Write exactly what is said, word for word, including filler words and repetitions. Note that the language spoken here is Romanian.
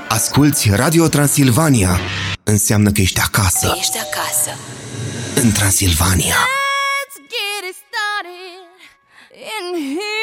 Asculți Radio Transilvania. Înseamnă că ești acasă. Ești acasă. În Transilvania. Let's get it started in here.